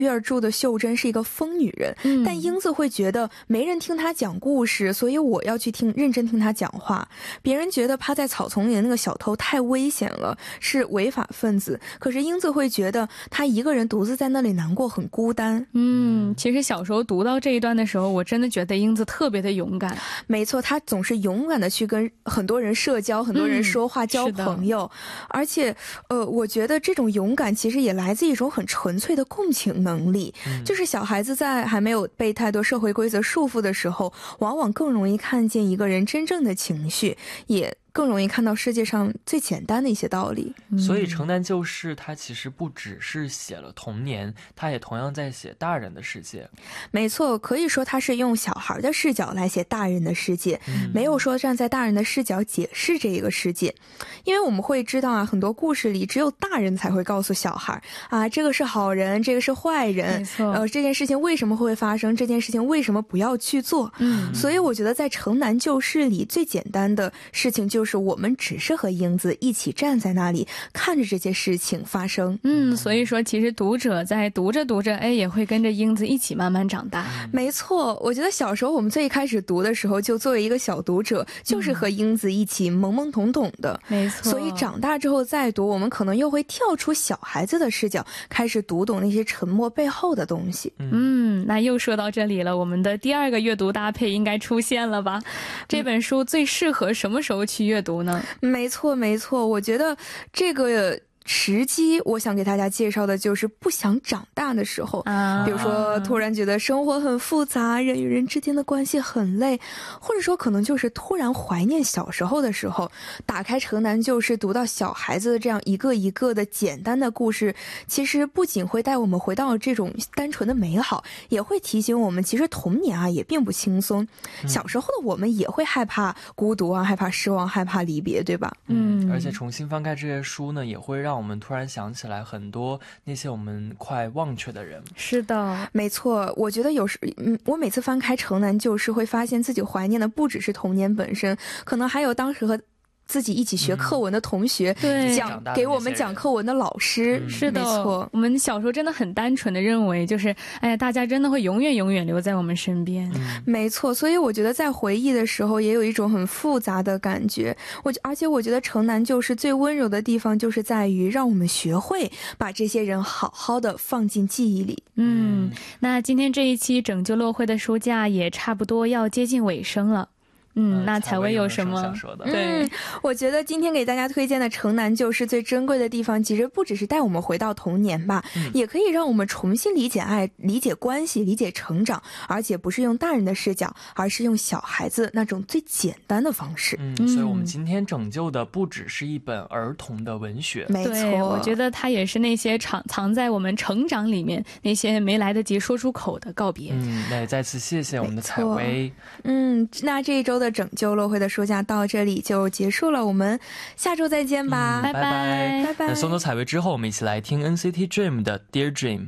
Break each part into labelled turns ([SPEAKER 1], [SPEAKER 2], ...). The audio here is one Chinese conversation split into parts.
[SPEAKER 1] 院住的秀珍是一个疯女人，但英子会觉得没人听她讲故事，所以我要去认真听她讲话。别人觉得趴在草丛里的那个小偷太危险了，是违法分子，可是英子会觉得她一个人独自在那里难过，很孤单。
[SPEAKER 2] 其实小时候读到这一段的时候，我真的觉得英子特别的勇敢。
[SPEAKER 1] 没错，她总是勇敢的去跟很多人社交，很多人说话，交朋友。而且我觉得这种勇敢其实也来自一种很纯粹的共情能力，就是小孩子在还没有被太多社会规则束缚的时候，往往更容易看见一个人真正的情绪，也更容易看到世界上最简单的一些道理。
[SPEAKER 3] 所以城南旧事它其实不只是写了童年，它也同样在写大人的世界。
[SPEAKER 1] 没错，可以说它是用小孩的视角来写大人的世界，没有说站在大人的视角解释这一个世界。因为我们会知道啊，很多故事里只有大人才会告诉小孩啊，这个是好人，这个是坏人，这件事情为什么会发生，这件事情为什么不要去做。所以我觉得在城南旧事里最简单的事情就是我们只是和英子一起站在那里看着这些事情发生。
[SPEAKER 2] 所以说其实读者在读着读着也会跟着英子一起慢慢长大。
[SPEAKER 1] 没错，我觉得小时候我们最开始读的时候，就作为一个小读者，就是和英子一起懵懵懂懂的。
[SPEAKER 2] 没错，
[SPEAKER 1] 所以长大之后再读，我们可能又会跳出小孩子的视角，开始读懂那些沉默背后的东西。
[SPEAKER 2] 那又说到这里了，我们的第二个阅读搭配应该出现了吧？这本书最适合什么时候去阅读呢？
[SPEAKER 1] 没错没错，我觉得这个时机我想给大家介绍的就是不想长大的时候，比如说突然觉得生活很复杂，人与人之间的关系很累，或者说可能就是突然怀念小时候的时候，打开城南旧事，读到小孩子的这样一个一个的简单的故事，其实不仅会带我们回到这种单纯的美好，也会提醒我们其实童年啊也并不轻松，小时候的我们也会害怕孤独啊，害怕失望，害怕离别，对吧？
[SPEAKER 3] 而且重新翻开这些书呢，也会让我们突然想起来很多那些我们快忘却的人。
[SPEAKER 2] 是的，
[SPEAKER 1] 没错，我觉得我每次翻开城南旧事，会发现自己怀念的不只是童年本身，可能还有当时和自己一起学课文的同学，给我们讲课文的老师。
[SPEAKER 2] 是的，
[SPEAKER 1] 没错，
[SPEAKER 2] 我们小时候真的很单纯的认为，就是大家真的会永远永远留在我们身边。
[SPEAKER 1] 没错，所以我觉得在回忆的时候也有一种很复杂的感觉。而且我觉得城南旧事最温柔的地方就是在于让我们学会把这些人好好的放进记忆里。
[SPEAKER 2] 那今天这一期拯救落灰的书架也差不多要接近尾声了。那采薇有什么？
[SPEAKER 1] 对，我觉得今天给大家推荐的城南旧事最珍贵的地方，其实不只是带我们回到童年吧，也可以让我们重新理解爱，理解关系，理解成长，而且不是用大人的视角，而是用小孩子那种最简单的方式。
[SPEAKER 3] 所以我们今天拯救的不只是一本儿童的文学。
[SPEAKER 1] 没错，
[SPEAKER 2] 我觉得它也是那些藏在我们成长里面那些没来得及说出口的告别。
[SPEAKER 3] 那也再次谢谢我们的采薇。
[SPEAKER 1] 那这一周的拯救落灰的书架到这里就结束了，我们下周再见吧。
[SPEAKER 2] 拜拜
[SPEAKER 1] 拜拜。
[SPEAKER 3] 那送走采薇之后，我们一起来听 NCT Dream 的 Dear Dream。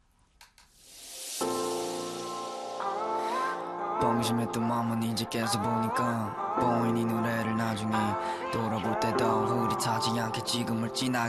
[SPEAKER 4] 방심했던 마음은 이제 깨서 보니까 보이니 노래를 나중에 돌아볼 때도 흐릿하지 않게 지금을 지나